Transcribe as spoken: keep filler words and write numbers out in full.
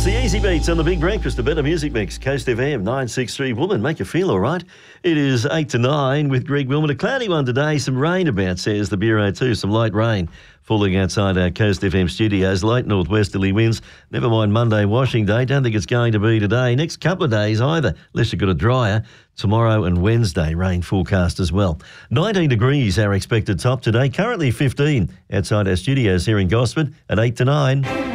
the Easy Beats on the Big Breakfast, a better music mix. Coast F M, nine six three Woman, make you feel all right. It is eight to nine with Greg Wilmot. A cloudy one today, some rain about, says the Bureau too, some light rain falling outside our Coast F M studios. Light northwesterly winds. Never mind Monday washing day. Don't think it's going to be today. Next couple of days either, unless you've got a dryer. Tomorrow and Wednesday, rain forecast as well. nineteen degrees our expected top today. Currently fifteen outside our studios here in Gosford at eight to nine.